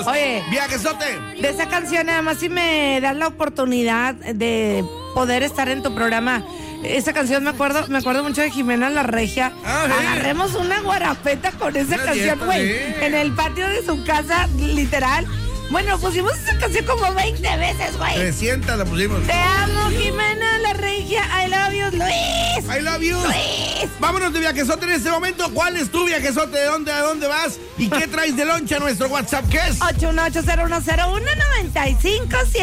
vámonos. Oye. Viajesote. De esa canción, además, si me das la oportunidad de poder estar en tu programa. Esa canción me acuerdo mucho de Jimena La Regia. Ah, sí. Agarremos una guarapeta con esa No, canción, cierto, güey. sí. En el patio de su casa, literal. Bueno, pusimos esa canción como 20 veces, güey. 300 la pusimos. Te amo, Jimena La Regia. I love you, Luis. I love you. Luis. Vámonos de viajesote en este momento. ¿Cuál es tu viajesote? ¿De dónde a dónde vas? ¿Y qué traes de loncha a nuestro WhatsApp? ¿Qué es? 818-0101-957.